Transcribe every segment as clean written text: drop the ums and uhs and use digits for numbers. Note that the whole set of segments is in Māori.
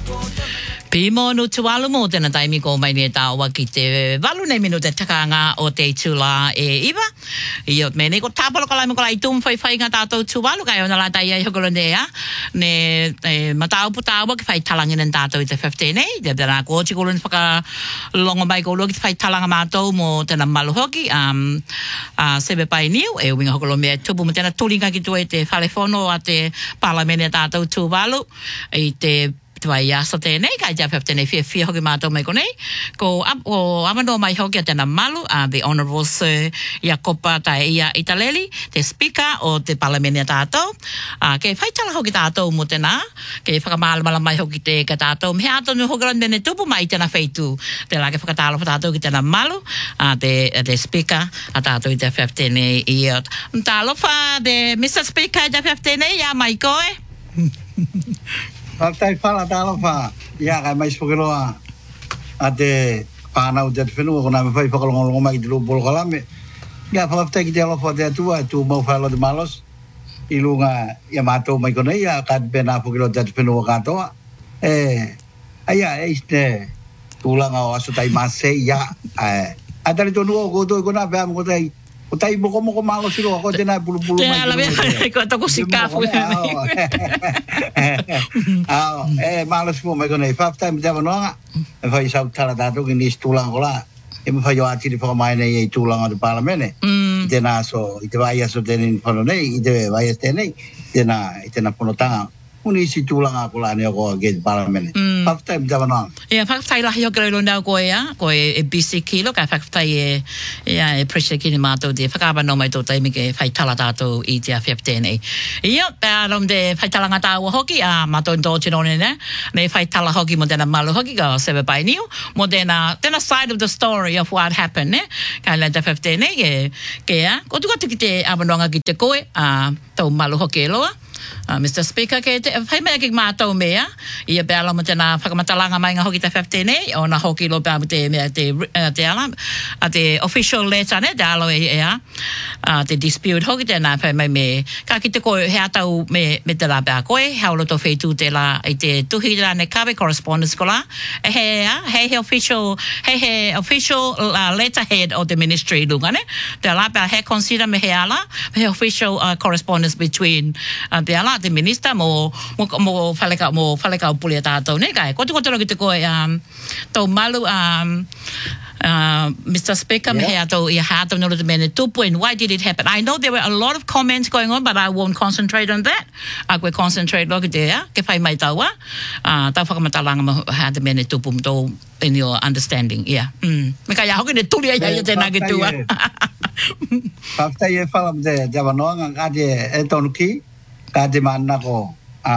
Pimo no tualu mo tena taimi ko mai ne tawa ki te walu nei minu te takanga o te tula e iwa. I o mene ko tāpalo ka lai mo ka lai tum whai ngā tātou tualu kai ona la tai ai hokolo nea. Ne matau putawa ki whai talangin en tātou i te 15 nei. Te tena ko chikolo ni whaka longa mai ko ki whai talanga mātou mo tena malu hoki. Sebe pai niu e winga hokolo mea tupu mo tena tulinga ki tue te whalefono a te palamene tātou tualu. I te Tuai asa tēnei, kai te awhewtene whia hoki mātou mai konei. Ko amano mai hoki a tēnā malu, the Honourable Sir Iakopa tai ia Italeli, te speaker o te palamene tātou. Ke whaitala hoki tātou mo tēnā, ke whakamālamala mai hoki te ka tātou. Me ato nu hokaran mene tupu mai tēnā whaitu. Te la ke whakatalo pa tātou ki tēnā malu, te speaker a tātou i te awhewtene iot. Mtālofa, de Mr. Speaker i te awhewtene, ia mai koe. Tai fala talo fa ya kai mai spokeloa ate pana uja fenu ko na me fai fakalongo mai di lupo kalame ya fa tai ki telo fa tu mau falo de malos ilunga ya mato mai ko nei ya kad pena pokelo de fenu ka to aya este tulanga o aso tai mase ya atale to no go to ko na ba mo tai o tai mo ko malo silo ko tena bulu-bulu mai. Ala be ko to ko sikafu. Malo simo mai ko nei fa time de no e fa isa tala dato ki ni tulang kola e mo fa yo ati di fa mai nei tulang o palamene tena so ite vai aso tenen fono nei ite vai tenen tena pono tanga uni si tulang ako la ne ko ge palamene fa time de no fa tai la yo gelo na ko ya ko e bc kilo ka fa tai e pressure ki mato de fa ka ba no mai to tai mi ke fa tala dato i te 15 ia pa lom de fa tala ngata wo hoki a mato ndo chino ne ne fa tala hoki mo dena malu hoki ga sebe pai niu mo dena side of the story of what happened ne ka la de 15 ne ke ya ko tu ko te abanonga ki te koe to malu hoki loa Mr. Speaker, ke te whai mea ki mātou mea, ia bēla mo tēnā whakamatalanga mai ngā hoki te 15 nei, o nā hoki lo bēla mo te mea te official letter ne, te alo te dispute hoki tēnā whai mai me, ka ki te koe hea tau me te la bēa koe, hea lo to whaitu te la, i te tuhi la ne kawe correspondence ko la, he official letterhead o te ministry lunga ne, te la bēa he consider me hea la, he official correspondence between the minister mo faleka puli tātou ne kai ko ki te koe tau malu Mr. Speaker me hea tau ia hata no te mene tupu and why did it happen. I know there were a lot of comments going on but I won't concentrate on that. I will concentrate lo ki te ke whai mai taua tau whakamatalanga mo hea te mene tupu mto in your understanding me kai hoki ne tuli ai tēnā ki tua Paftai e whalam te wanoanga ngāte e tonu ki ka te mana ko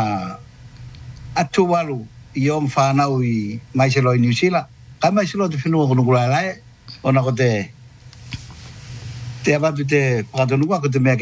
atu walu i om whanau i maiselo i New Zealand. Ka maiselo te whenua ko nukulai lai, ona ko te abatu te whakatonukua ko te mea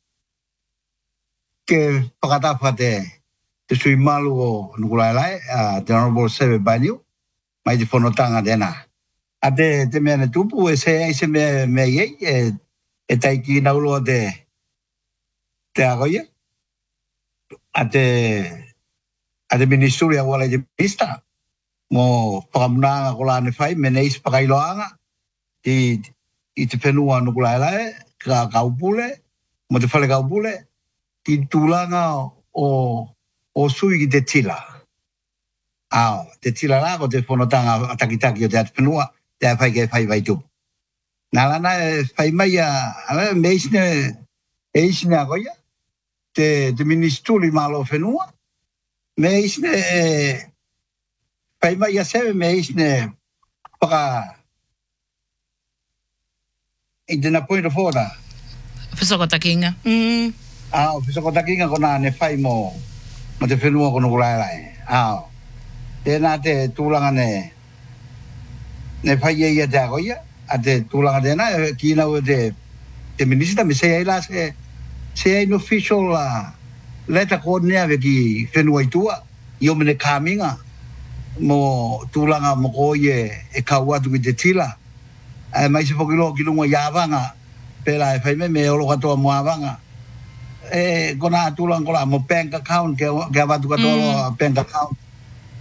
ke whakatawha te sui malu o nukulai lai, te Honourable Sebe Baniu, mai te whanotanga tēnā. A te mea ne tupu e se mea iei, e taiki nauloa te agoia. A te ministeri a wala i te pista mo whakamunanga ko la ne whai meneis pakailoanga i te whenua nukula elae ka kaupule mo te whale kaupule ki tūlanga o sui ki te tila te tila la ko te whanotanga atakitaki o te atu whenua te whai ke whai vai tupu nā lana e whai mai meisne a koia te ministeri malo whenua me isne pai mai a seve me isne para in the point of order Whisokotakinga whisokotakinga kona ne whai mo te whenua kono kurai tēnā te tūlanga ne whai ia te agoia a te tūlanga tēnā ki nau te minister me se eila se ein official letter ko nea ki whenua i tua i o mene kāminga mo tūlanga mo ko e kauatu ki te tila mai se whakilo ki lunga i awanga pēla e whaime me olo katoa mo awanga kona tūlanga kola mo bank account ke awatu katoa bank account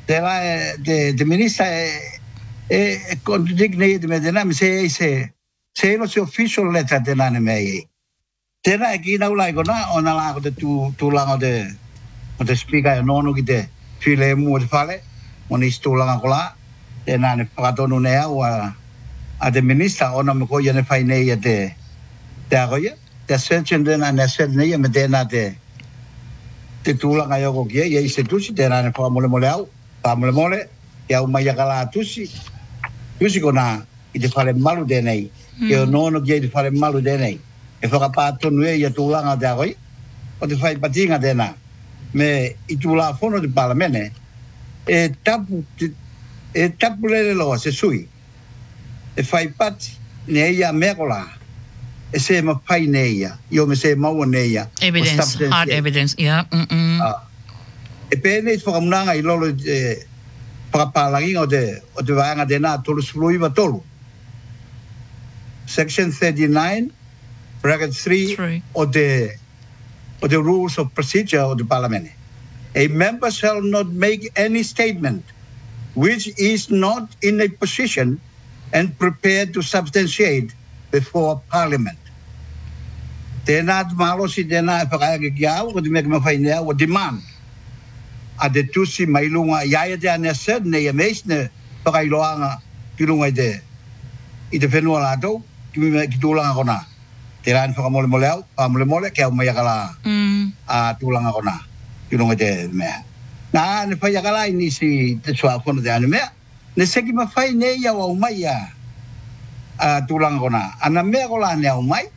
de ministra contradict nei de medena me se lo se official letter de nane me tena ki na ulai kona ona la ko de tu langa de speaker no no ki de file mu de fale oni stu langa kola de nane pakatonu ne a de ministra ona me ko yene fai nei de agoya de search de na set nei me de na de tu langa yo ko ki ye se tu si de nane pa mole au pa mole ya umaya kala tusi kona i te whare malu de nei. E o nono ki e te whare malu de nei. E whakapātonu e ia tūlanga te agoi. O te whai patinga tēnā. Me i tūlā whono te palamene. E tapu lele loa se sui. E whai pati ne ia mea kola. E se ma whai ne ia. Io me se maua ne ia. Evidence, hard evidence, yeah. E pēne i whakamunanga i lolo whakapalanginga o te waanga tēnā tolu suluiwa tolu. Section 39, bracket 3 of the rules of procedure of the parliament. A member shall not make any statement which is not in a position and prepared to substantiate before parliament. Tēnā te malosi tēnā e whakaeke ki au, ko te mea ki mawhainea, o demand. A te tusi mailunga, iaia te anea serne, ia meisne whakailoanga ki lunga i te whenua lātou, ki tūlanga kona. Te rāni whakamole mole au, pāmole ke au maiakala a tūlanga kona. Ki lunga te mea. Nā, ne whaiakala i nisi te sua whono te ane mea. Ne seki mawhai ne ia au mai a tūlanga kona. Ana mea kola ne au mai,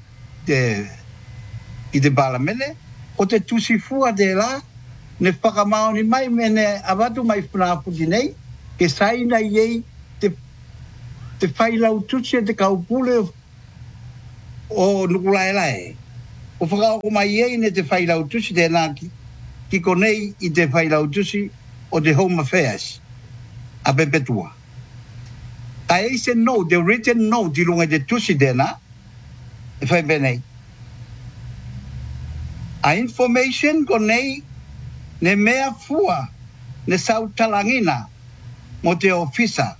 i te palamene, o te tusi fua te la, ne whakamaoni mai mene awatu mai whanaaputi nei, ke saina iei te whailau tutsi e te kaupule o nukulaelae. O whakaoko mai iei ne te whailau tutsi tēnā ki konei i te whailau tutsi o te Home Affairs a Pepetua. Ka eise no, the written no, ti lunga te tutsi tēnā, e whai penei. A information konei ne mea fua, ne sautalangina, mo te ofisa.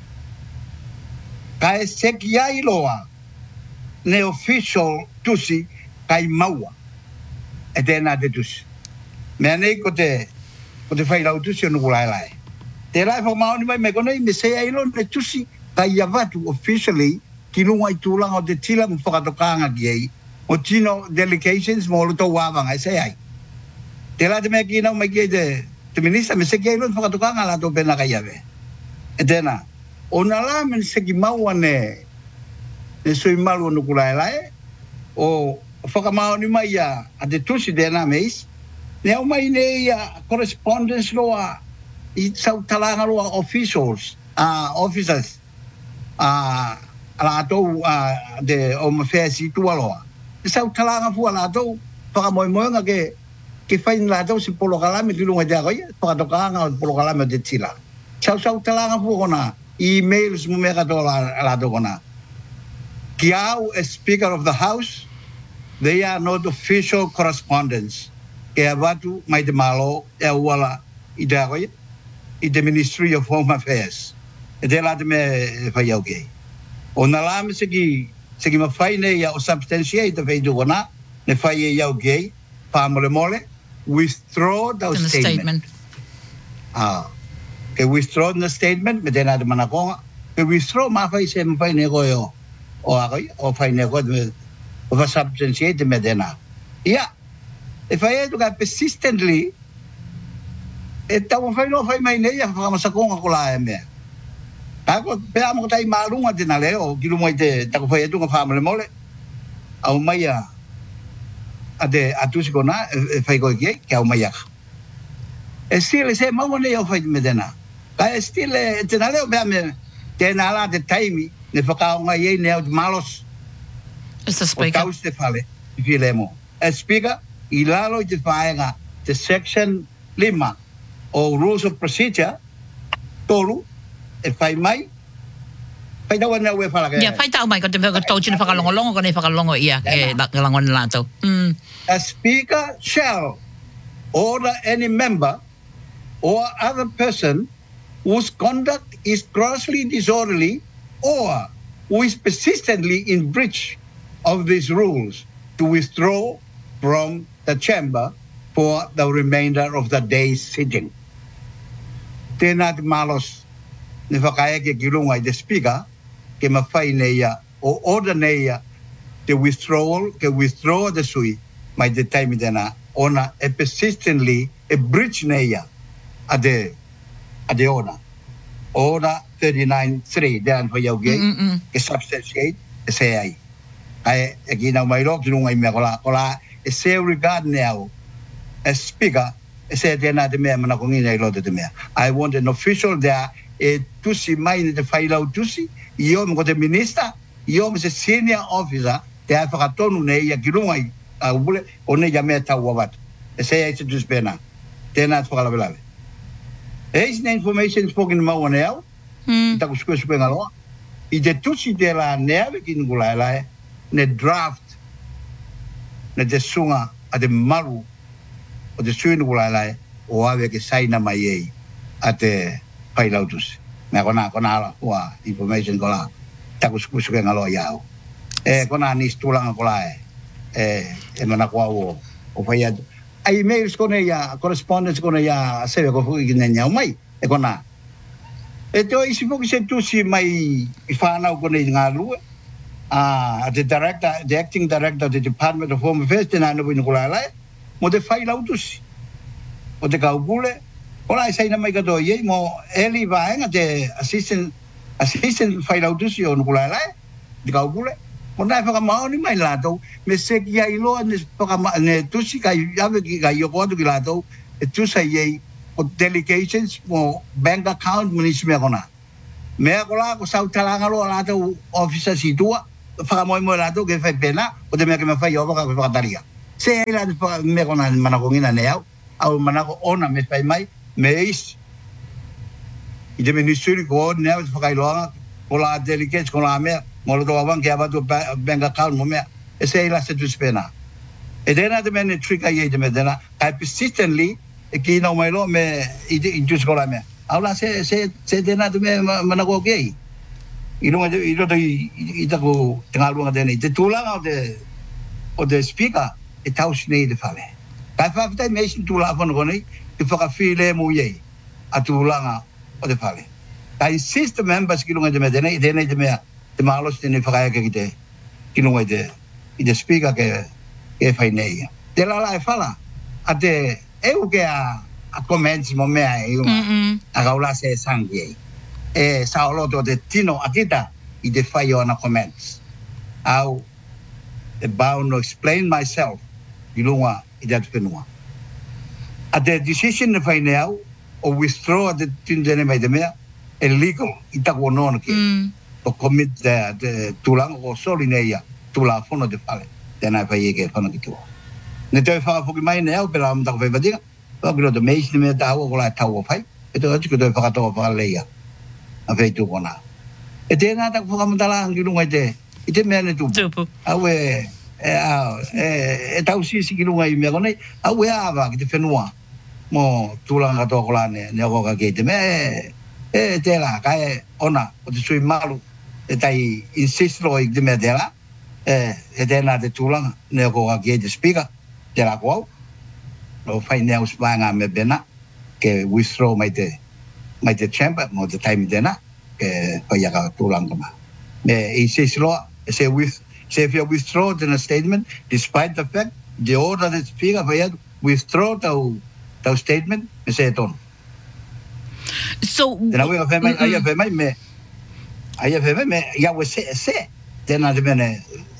Ka e seki ai loa, ne official tusi, kai maua. E tēnā te tusi. Mea nei ko te whailau tusi o nukulaelae. Te rai whakamaoni mai me konei, me se ai lo ne tusi, kai avatu officially, ki lunga i tūlanga o te tila mo whakatokanga ki ei, o tino delegations mo luto wawanga, e se ai. Te la te mea ki nau mai ki te minister, me seki ailon whakatokanga la tō pēnā kai awe. E tēnā, o nā la me seki maua ne sui malu o nukulaelae, o whakamao ni mai a te tusi tēnā meis, ne au mai ne ia correspondence loa, i sau talanga loa officials, officers, la tōu de Home Affairs i tua loa. E sau talanga fua la tōu, whakamoimoenga ke whain la tau si polokalame ki lunga te akoia, whakatokanga o polokalame o te tila. Sau talanga fu kona, emails mo mea katoa la tau kona. Ki au as Speaker of the House, they are not official correspondence. Ke awatu mai te malo, e awala i te akoia, i te Ministry of Home Affairs. E te la te mea whai au kei. O na lame seki mawhai ne ia o substantiate te whaitu kona, ne whai e iau kei, pāmole withdraw the statement. Ke withdraw the statement, me tēnā te manakonga. Ke withdraw mawhai se mawhai ne koe o akoi, o whai ne koe o wha substantiate me tēnā. Ia, e whai e tuka persistently, e tau whai no whai mai nei a whakamasakonga ko la e mea. Kako, pēa mo tai marunga tēnā leo, ki lumai te tako whai e tunga whamole, au mai a tusi kona, e whai koe kiei, ke au mai aka. E stile se maua nei au whai me tēnā. Ka e stile, tēnā leo pēa me, tēnā la te taimi, ne whakaonga iei ne au te malos. It's the speaker. O taus te whale, i while mo. E speaker, i lalo i te whaenga, te section 5 o rules of procedure, tolu, e whai mai, whai tau anau e whalaka. Ia, whai tau mai, ko te mea tau tino whakalongolongo, ko ne whakalongo ia, ke langon lātou. A speaker shall order any member or other person whose conduct is grossly disorderly or who is persistently in breach of these rules to withdraw from the chamber for the remainder of the day's sitting. Tēnā te malos ne whakaia ke kirunga I the speaker ke mawhai neia o order neia te withdraw the sui mai te taimi tēnā ona e persistently e breach neia a de ona. Order 39.3 dan whai au gei ke substantiate e se ai. Ai e ki nau mai ro kirunga I mea kola e se regard neau as speaker e se tēnā te mea mana kongi nei lote te mea. I want an official there e tusi mai ni te whailau tusi I o me ko te minister I o me se senior officer te ai whakatonu nei a kirunga I a ubule o nei a mea tau awatu. E se ai se tusi pēnā. Tēnā te whakalawelawe. Eis na information spoken mau ane au. I taku sukue ngaloa. I te tusi te la neawe ki ngulai lai ne draft ne te sunga a te maru o te sui ngulai lai o awe ke saina mai ei a te whailau tusi. Mea kona ala ua information kola taku sukue ngaloa iau. E kona nis tūlanga kola e mana kua o whai atu. Ai emails kone ia, correspondence kone ia sewe ko hui ki nenya o mai, e kona. E te o isi fuki se tusi mai I whanau kone I ngā lue. The acting director of the Department of Home Affairs, tēnā nupu ina lai, mo te whailau tusi. Mo te kaupule, kola I saina mai katoa iei, mo Eli Vaenga te assistant whailau tusi o nukulai lai, te kaupule. Mo nai whakamaoni mai lātou, me seki ai loa ne tusi kai awe ki kai yoko atu ki lātou, e tusa iei o delegations mo bank account mo nisi mea kona. Mea kola ko sau talanga loa lātou officer si tua, whakamoe lātou ke whai pena, o te mea ke me whai opa ka whakataria. Se ai lātou mea kona manako ngina ne au manako ona me whai mai, me eisi. I te ministeri ko o nea whakailoanga, ko la delegates ko la mea, mo lo toa ke abatu bank account mo mea e se ila se tu spena e dena te mene trick ai te mena I persistently e ki no mai lo me I tu skola me aula se dena te me mana ko ke I no I ta ko tenga luanga dena te tulanga o de speaker e tau sne de fale ka fa te me sin tula fon ko nei te fa file mo ye a tulanga o de fale I insist members ki lunga de me dena te me te malos tene whakaya ke te kinunga I te speaker ke whai nei. Te la e whala, a te eu ke a comments mo mea a kaula se sangi ei. E sa oloto te tino akita I te whai o ana comments. Au, te bound to explain myself I lunga I te atu whenua. A te decision ne whai nei au, o withdraw te tindene mai te mea, illegal I taku onona ke. O commit the tulang o soli neia tula fono de fale tena fa ye ke fono ki tu ne te fa foki mai ne au pela am ta fa vadinga o gro de meis ne me ta o la ta o fai e to atu ko de fa to fa leia a fe tu kona e te na ta fa ma tala ngi lunga I te me ne tu awe e ta usi si ki lunga I me kona awe ava ki te fenua mo tulanga to kola ne o ka ke te me e te la ka ona o te sui malu e tai insist lo I te mea tēla, e tēnā te tūlanga, nea ko ka kia te speaker, tēla ko au, o whai nea uspanga me pena, ke withdraw mai te chamber, mo te taimi tēnā, ke whai aka tūlanga ma. Me insist lo, say if you withdraw tēnā statement, despite the fact, the order the speaker whai withdraw tau statement, me se tonu. So, tēnā wea whai mai, Ai fe me ya we se tena de mene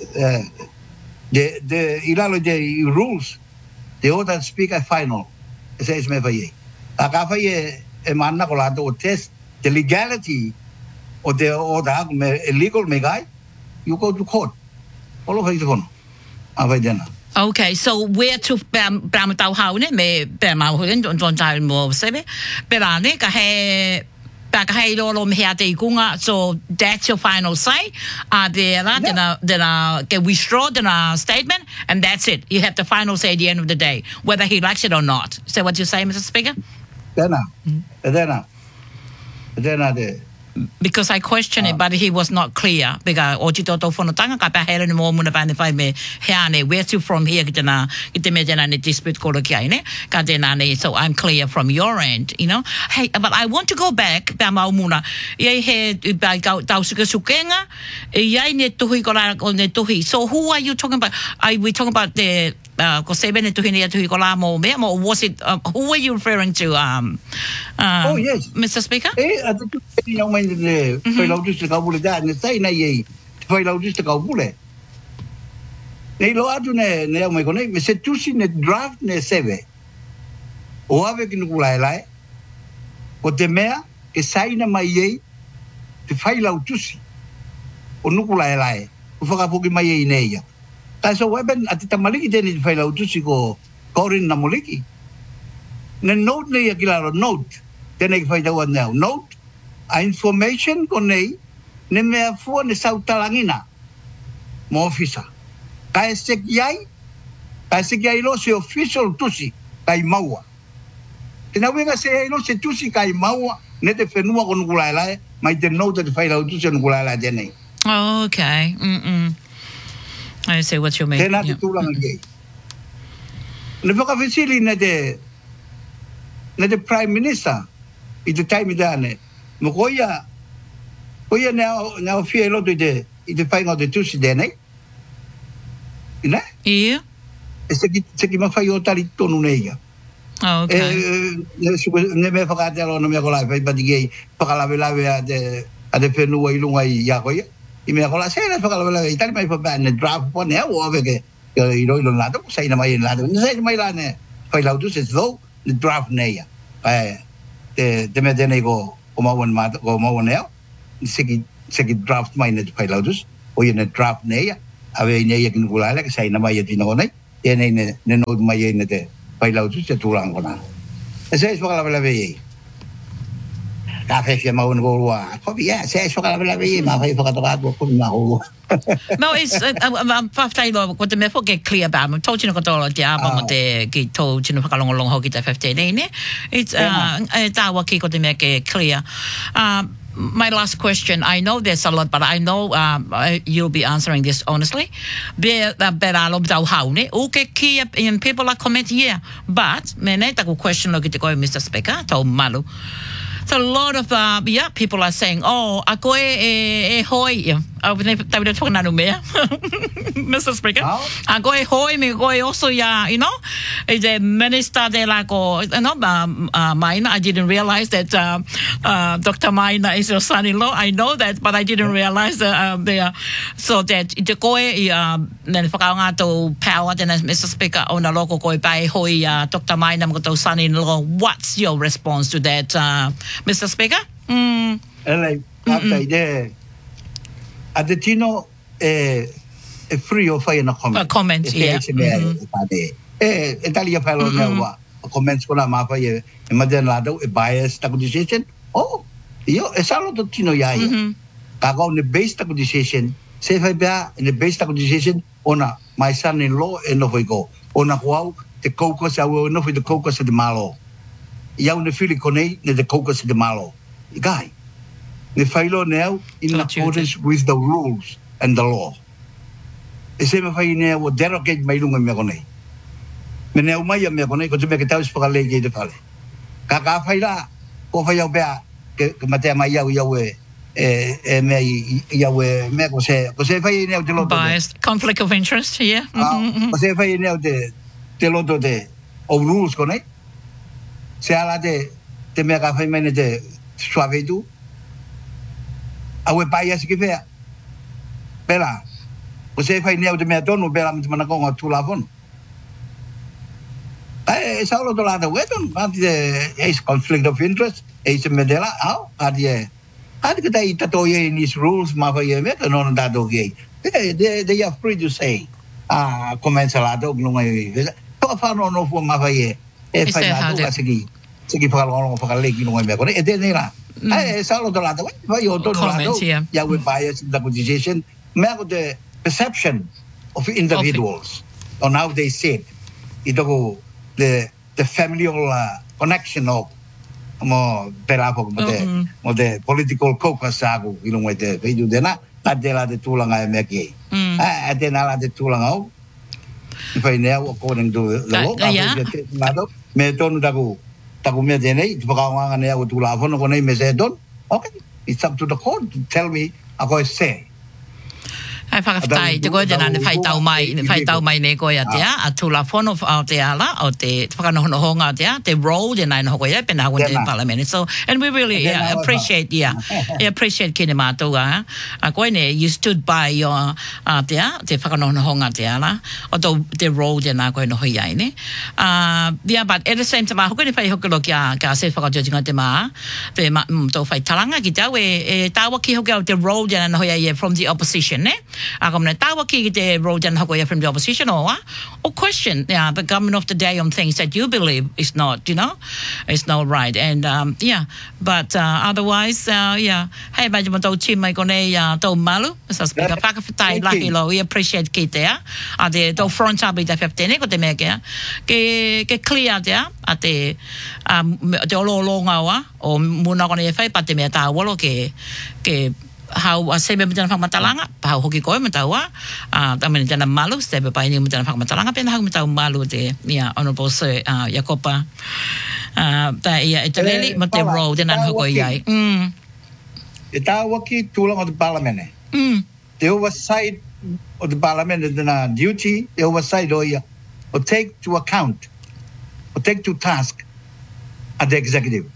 de ilalo de rules the order speaker final says me vai a ka fai e manna ko la do test the legality of the order me illegal me guy you go to court all of it on a vai dena. Okay, so where to tau haune me mau hun don tai mo sebe perane ka he so that's your final say. Then get withdraw the statement, and that's it. You have the final say at the end of the day, whether he likes it or not. Is that what you say, Mr. Speaker? Then Tēnā te. Because I questioned it, but he was not clear. Because o tito tau whanatanga ka pahera ni mo muna pane whai me heane, where to from here ki te me tēnā ne dispute koro ki ai ne, ka tēnā ne, so I'm clear from your end, you know. Hey, but I want to go back, pēr mau muna, iai he pai tau suka sukenga, iai ne tuhi kora o ne tuhi. So who are you talking about? Are we talking about the ko sebe ne tuhi ne tuhi kora mo mea, or was it, who were you referring to, Oh, yes. Mr. Speaker? Atu tu pēni au mai ne whailau tusi kau pule tā, ne tai nei ei, whailau tusi kau pule. Nei lo atu ne au mai konei, me se tusi ne draft ne sebe. O ave ki nuku lai, o te mea, ke saina mai ei, te whailau tusi. O nuku lai, o whakapoki mai ei neia. Tai so weben ati tamaliki tēni te whailau tusi ko korin na moliki. Ne note nei a kilaro, note. Tēnei ki whaitau aneo. Note, a information ko nei, ne mea fua ne sautalangina. Mo ofisa. Ka e seki ai lo se official tusi, kai maua. Tēnā wenga se ai lo se tusi kai maua, ne te whenua ko nukulai, mai te note te whailau tusi nukulai tēnei. Oh, okay. I see what you mean. Tēnā te tūranga kei. Ne whakawhisiri ne te Prime Minister, I te taimi tāne, mo koia nea o whia loto I te whainga o te tusi tēnei. Ina? Yeah. E seki mawhai o tari tonu neia. Oh, okay. Ne me whakaatelo na mea kolai, whai pati kei whakalawe a te whenua I lunga I koia. I mea kolai, sēna whakalawe I tari mai whapea ne draft po nea o ave ke I roi lona lato, saina mai lato. Ne saina mai la ne whailau tusi, though ne draft neia. Te mea tēnei ko mauan eo, seki draft mai ne te whailau tusi, o ia ne draft neia, awe I neia ki nukulai ke saina mai a tino konei, tēnei ne note mai e ne te whailau tusi te tūranga kona. E se whakalawe ei. Ka whewhia mauan ko rua, kopi ia, se whakalawe ei, ma whai whakatoka atua kopi ma hou. No, it's whaftailo, ko te mea get clear about me. Tau tino katoa te apa mo te ki tau tino whakalongolong hoki te 15 ne. It's tāua ki ko te mea get clear. My last question, I know there's a lot, but I know you'll be answering this honestly. Beralo tau haune, uke kia, and people are commenting, yeah. But, mene taku question lo ki te koe, Mr. Speaker, tau malu. So a lot of people are saying, oh, a koe e hoi, yeah. Mr. Speaker. A koe hoi, me koe also, yeah, you know, the minister de la ko, you know, Maina, I didn't realize that Dr. Maina is your son-in-law. I know that, but I didn't realize so that the koe, then whakaonga to power, then Mr. Speaker, on a local koe pai hoi, Dr. Maina, mo son-in-law. What's your response to that, Mr. Speaker? Ele, after a te tino free o whai na comment. A comment, yeah. E tali a whaelo nea wa comments kona mawhai e madena lado e bias taku decision. Oh, io, e salo to tino iaia. Ka kau ne base taku decision, se whai bea ne base taku decision, ona my son-in-law e no whai ko. Ona kuau te koukas au e no whai te koukas e te malo. Iau ne whiri konei ne te koukas e te malo. I gai. Ne whailo neo in accordance with the rules and the law. E se me whai nea o derogate mai lunga mea konei. Me neo mai a mea konei, ko te mea ke tau spakale ki te whale. Ka whai la, ko whai au bea, ke matea mai iau e mea iau e mea ko se whai neo te loto. Biased, conflict of interest, yeah. Ko se whai neo te loto te o rules konei. Se ala te mea ka whai mai ne te suave tu. Au e pai asi ki whea. Pera, o se whai neo te mea tonu, pera me te manakonga tū la whonu. E saulo to lata weton, kati e conflict of interest, e se me dela, au, kati ka tai tato ye in these rules, ma whai e mea, ka nono tato ki e. They are free to say, comments a lato, lunga i toka whano no fua ma whai e whai lato, ka seki whakalongo whakaleki lunga i mea kone, e tēnei la. Saulo to lata, wai o tonu lato, ia we bias in the decision, mea ko the perception of individuals, on how they see it. I toko the familial connection of mo pelafo mo de political caucus ako ilong ite video dena adela de tulanga meki adena la de tulanga o fai ne according to the law nado me ton daku taku me dene pagawanga ne ako tulafo no konai me se don okay it's up to the court to tell me ako say ai whakawhitai, te koe tēnā ne whaitau mai ne koe a tea, a tūla whono o te ala, o te whakanohonohonga a tea, te role tēnā ino hoko ia, pēnā hako te parliament. So, and we really appreciate, appreciate kene mātou a koe ne, you stood by your, te whakanohonohonga te ala, o te role tēnā koe no hoi ai ne. But at the same time, hoko ne whai hokolo kia se whakajojinga te maa, te tō whai talanga ki tau, tāwa ki hoko au te role tēnā no hoi ai from the opposition, ne? Tawa ki te role and hakoya from the opposition or question the government of the day on things that you believe is not, it's not right. And but otherwise, hey, ba jamo tau chi mai kone tau malu, sa speaker whakawhitai lahi lo, we appreciate ki te te tau front abi te whaptene ko te mea ke clear te te ololonga wa, o muna kone e whai pa te mea tā walo ke how se me mutana whakamatalanga, pahau hoki koe mataua, tamene tana malu, se me pai ni mutana whakamatalanga, pēna hau matau malu te, Honourable Sir Yakopa, e te leli, ma te role, tēnā hoko iai. E tā waki tūlanga o te parliament. The oversight of the parliament is tēnā duty, the oversight o ia, o take to account, o take to task at the executive.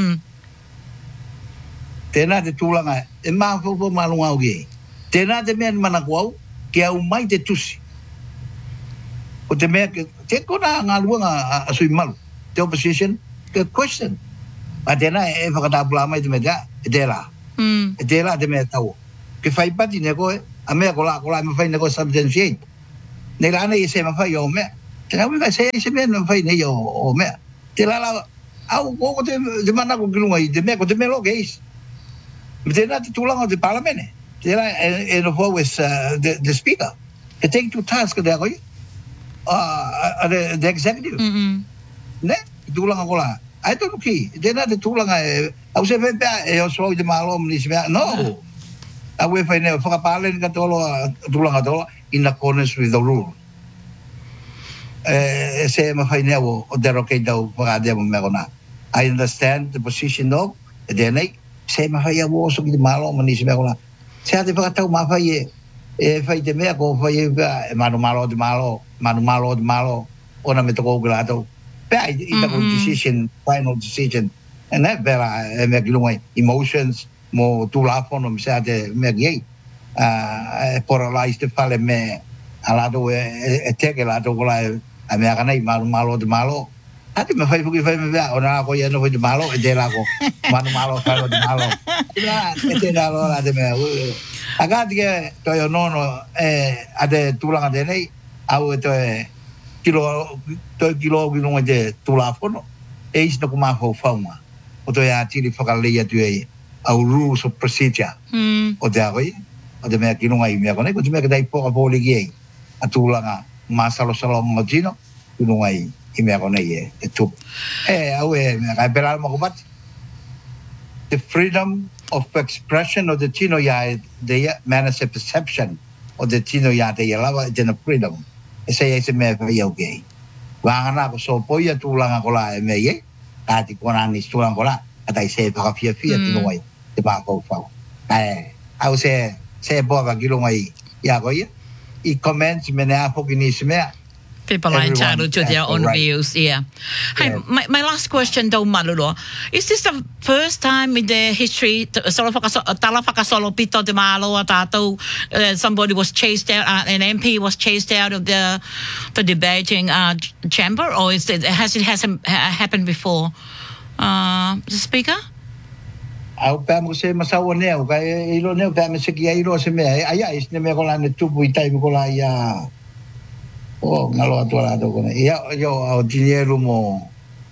Tēnā te tūlanga, e māwhaupo mālunga au ki. Tēnā te mea ni mana kuau, ke au mai te tusi. O te mea, te kona ngā luanga a sui malu, te opposition, ke question. A tēnā e whakatapula mai te mea tea, e tēlā. E tēlā te mea tau. Ke whai pati ne koe, a mea kola me whai ne koe substantiate. Nei rāna i se ma whai o mea. Tēnā wika se se mea ma whai nei o mea. Tēlā la, au koko te mana ko kilunga i te mea, ko te mea lo keis. Tēnā te tūlanga o te parliament. Tēnā e no fo with the speaker. Ke take to task o te akoi. The executive. Ne? Tūlanga kola. Ai tonu ki. Tēnā te tūlanga e... Au se whepea e o soi te malo mni se mea. No. Au e whaine whakapālen ka tolo tūlanga tola in accordance with the rule. E se ma whaine o derogate tau whakadea mo mea kona. I understand the position of tēnei. Se ma whai a woso ki te malo mani se mea kona. Se a te whakatau ma whai e whai te mea ko whai e manu malo te malo, ona me toko ukila atau. Pea i tako decision, final decision. And that vera e mea ki lungai emotions mo tūlafo me se a te mea ki ei. E poralais te whale me a lato e teke lato kola e mea kanei manu malo. Ati me whai puki whai me mea, o nā ko i anu whai te malo, e te rako, manu malo, whai te malo. E te rako la te mea. A kāti ke toi o nono a te tūlanga tēnei, au e toi kilo ki lunga te tūlafono, e isi naku māwhau whaunga. O toi a tiri whakalei atu e au rules of procedure. O te akoi, o te mea ki lunga i mea konei, ko te mea ka tei poka pōli ki ei, a tūlanga māsalo mo tino, ki lunga i mea konei e tup. Au e mea kai pelala mo kupati. The freedom of expression of the tino ya the manner of perception of the tino ya te lawa e tena freedom. E se mea whai au kei. Wangana ko so poia tūlanga kola e mea ye, kāti kona ni tūlanga kola, atai se whakawhia tino wai te mākou whau. Au se poka kilo wai ia koia. I comments mene a poki ni se mea. People are entitled to their own views, yeah. Hey, my last question, though, Maluro. Is this the first time in the history, tala whakasolo pito te malo a tātou, somebody was chased out, an MP was chased out of the debating chamber, or has it happened before? The Speaker? Au pēr mo se masawa neo, kai ilo neo pēr me seki a ilo se mea, aia isne me kola ne tupu i tai me kola ia... Oh, ngalo atua la to kone. Yo au dinheiro mo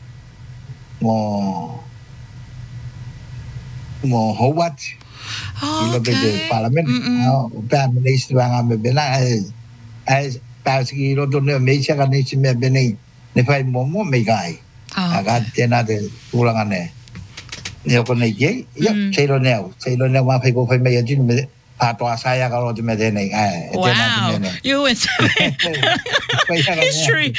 Howard. Oh, okay. Ilo be parliament. O pa ministro nga me bena ai pa si ilo to ne me me bene ne fai mo me gai. Aga tena de tulanga ne. neo ko nei ye yo sailor neo ma phai ko phai me yajin me pa to saya ka lo de me de nei wow you and history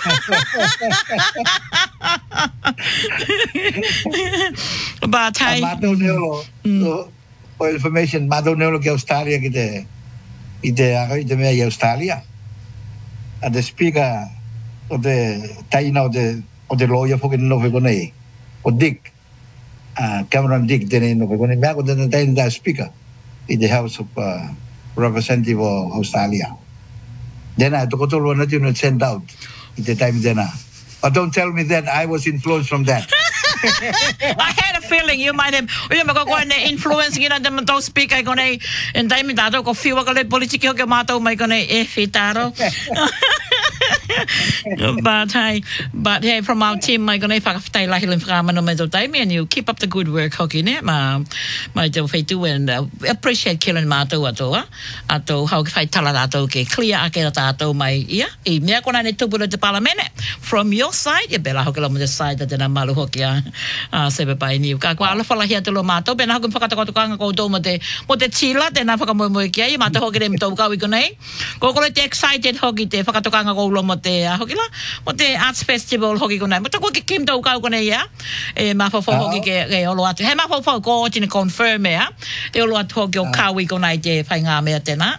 but I ma do neo lo for information ma do neo lo ke Australia kite ide me Australia the speaker of the taina of the lawyer for no ko nei o Dick Cameron Dick de no ko nei ma ko de taina speaker in the House of Representative of Australia. Then I took to send out at the time then. But don't tell me that I was influenced from that. I had a feeling you might have. You might go and influence you know them to speak. I gonna and time that go feel like the politics you mato. My gonna ifitaro. But hey, from our team, my gonna pakaftai lah hilang framan no medyo time and you keep up the good work. Hoki ne my job do and appreciate killing mato ato how fight taladato ke clear akerato my yeah. Me ako na nito bulo de parliament from your side ya bela hoki mo the side that na malu hoki sebe pa ni ka kwa ala fala hia to lo mato bena hoki fakata ko do mo de chila de na fakamo mo ki ai mato hoki dem to ka wi ko nei ko te excited hoki te fakata ko lo mo te hoki la mo te arts festival hoki ko nei mo to ko ki kim to ka ko nei ya e ma fo hoki ke o lo atu he ma fo ko tin confirm ya e o lo atu hoki o ka wi ko nei te fai nga me te na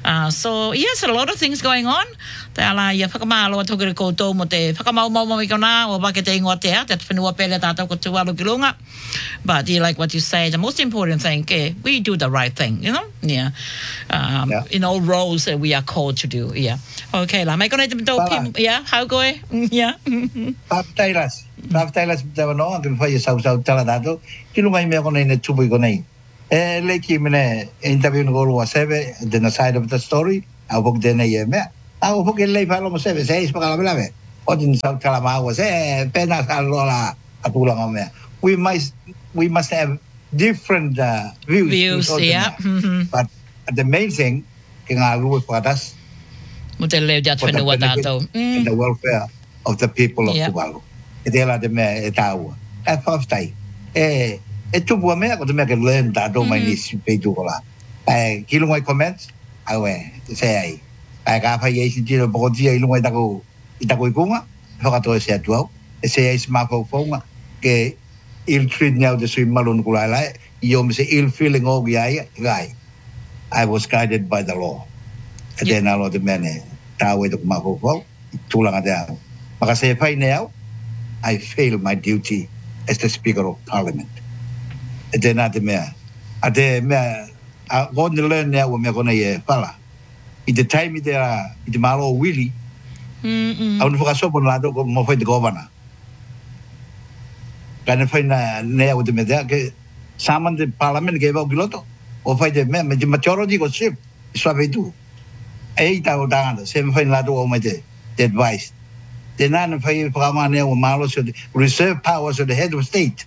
so yes a lot of things going on te ala ia whakamalo atu hoki ko to mo te whakamau mau ko na o ba ke te ingoa te te whenua pele tātou ko tualu ki lunga but you like what you say the most important thing we do the right thing you know yeah in all roles that we are called to do yeah okay la mai ko nei te pim yeah how go yeah Tailas te no ke fai sau tala dato ki lunga me ko nei ne tubu ko nei le ki mene interview no go sebe the side of the story a bok de nei me a bok le fa lo mo sebe sei pa la bela o din sau tala ma was pena salola atula me we must have different views yeah but the main thing ke nga lu pa das Mutele jat whenua tātou. And the welfare of the people of Tuvalu. E te la te mea e tāua. E whaftai. E tupu a mea ko te mea ke learn tātou mai nisi peitu ko la. E ki lungai comments, au se ai. E ka whai eisi tira pokotia i lungai tako i kunga, whakatoa se atu au. E se eisi mawhau whaunga, ke ill treat niau te sui malun kulai lai, i o me se ill feeling o ki ai, gai. I was guided by the law. E tēnā lo te mene tāua i tuku mawhau tūlanga te au. Maka se whai ne au, I failed my duty as the Speaker of Parliament. E tēnā te mea. A te mea, a kone learn ne au mea kone e whala. I te time i te malo o Willi, au ni whakasopo na lato ko mo whai te governor. Ka ne whai ne au te mea ke saman te Parliament ke wau kiloto, o whai te mea, me te majority ko ship, iswa peitu. E tau tangata, se me whai lato o mai te advice. Tēnā na whai whakamane o malo so the reserve powers of the head of state.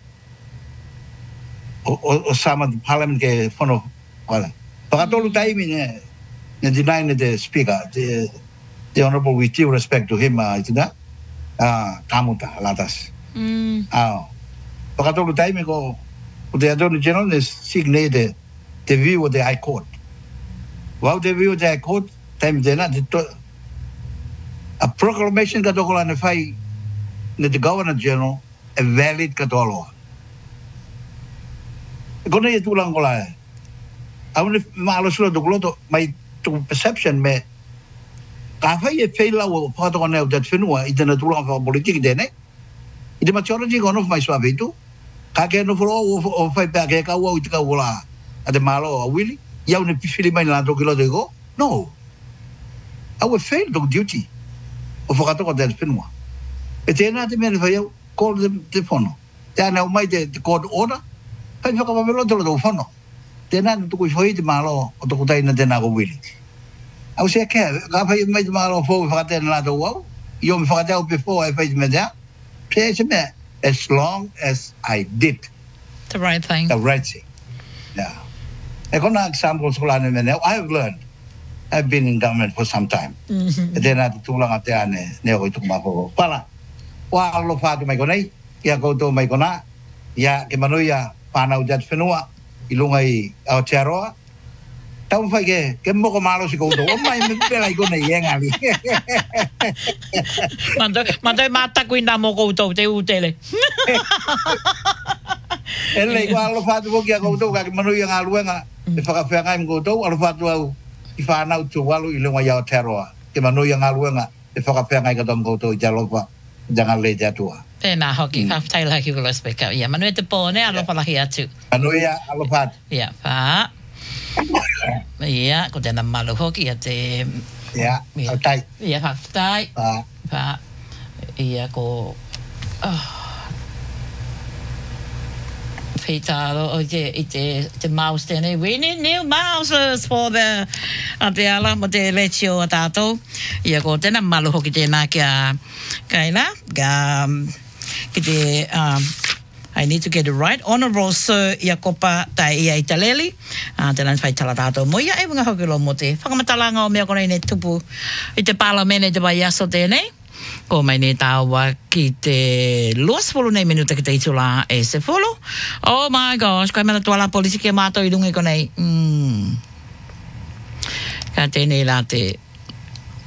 O sama the parliament ke whono, wala. Whakatolu taimi ne deny the speaker, the honorable with due respect to him, ituda, kamuta, latas. Whakatolu taimi ko the Attorney General is signe the view of the High Court. Wow, the view of the High Court, time tēnā, a proclamation katokola ne fai ne the Governor General a valid katolo. Kone e tulang kola. Au ne malo sula dokuloto mai to perception me ka fai e faila o pato ne o dat fenua i tena tulang fa politik dene. I te majority kono mai swa vetu. Ka ke no fro o fai pa ke ka o tika wola. A te malo o Willi. Iau ne pifili mai la to kiloto go. No. Au fail dog duty. O whakatoko te whenua. E tēnā te mea whai au, call te whono. Tēnā o mai te court order, whai whakawamelo te loto whono. Tēnā te tuku whai te malo o tuku taina tēnā ko Willi. Au se kea, ka whai mai te malo o whau whakatēna lātou au, i o me whakatēo before ai whai te mea tea, pēr se mea, as long as I did the right thing. The right thing. Yeah. E kona examples ko lāne mea, I have learned. I've been in government for some time. E tēnā te tūlanga te ane, neo i tuku mawhoko. Pala, wā alo whātu mai konei, ia koutou mai kona, ya ke manuia whanau jat whenua I lunga I Aotearoa. Tau whai ke moko malo si koutou. O mai me pela I kona I enga li. Manto mata kuina mo koutou te utele. Ele ko alo fatu ko kia koutou ka ke manuia ngā luenga. E whakawhengai mo koutou. Alo fatu au I whanau tu walu I lunga I Aotearoa. Ke manuia ngā luenga. E whakawhengai ka tom koutou I jalopa. Jangan le te atua. Tēnā hoki, ka taila ki kula speka. Ia, manu e te pōne, alofa lahi atu. Manuia, alo fatu. Ia, pā. Ia, ko tēnā malu hoki a te... Ia, au tai. Ia, tai. Pā. Ia, ko... Peitaro o te mouse tēnei. We need new mouses for the te ala mo te lechio a tātou. Ia ko tēnā malu hoki tēnā kia kaina. Ki te... I need to get it right. Honourable Sir Iakopa tai ia I taleli. Tēnā whai tala tātou mo ia e mga hoki lo mo te whakamatalanga o mea kona I ne tupu I te palamene te vai aso tēnei. Ko mai ne tāua ki te 20 minuta ki te itula e se folo. Oh my gosh, koe mana tuala polisi ki a mātou I rungi konei. Ka tēnei la te